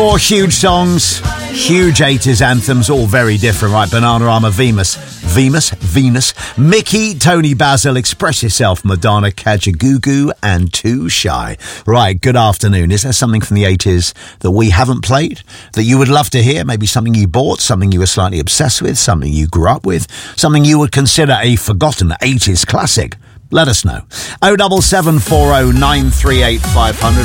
Four huge songs, huge 80s anthems, all very different, right? Bananarama, Venus, Mickey, Tony Basil, Express Yourself, Madonna, Kajagoogoo, and Too Shy. Right, good afternoon. Is there something from the 80s that we haven't played that you would love to hear? Maybe something you bought, something you were slightly obsessed with, something you grew up with, something you would consider a forgotten 80s classic? Let us know. 07740 938 500.